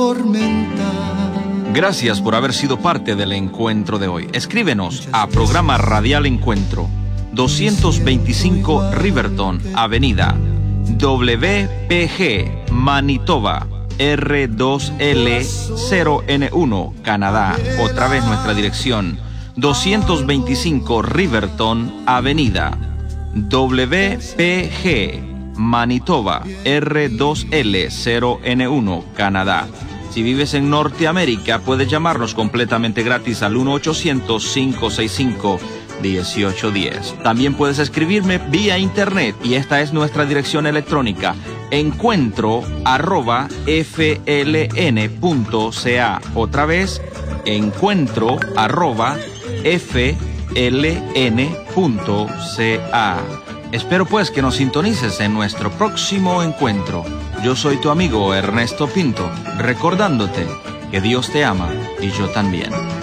Gracias por haber sido parte del encuentro de hoy. Escríbenos a Programa Radial Encuentro, 225 Riverton Avenida, WPG, Manitoba, R2L0N1, Canadá. Otra vez nuestra dirección, 225 Riverton Avenida, WPG, Manitoba, R2L0N1, Canadá. Si vives en Norteamérica, puedes llamarnos completamente gratis al 1-800-565-1810. También puedes escribirme vía internet y esta es nuestra dirección electrónica, encuentro@fln.ca. Otra vez, encuentro@fln.ca. Espero pues que nos sintonices en nuestro próximo encuentro. Yo soy tu amigo Ernesto Pinto, recordándote que Dios te ama y yo también.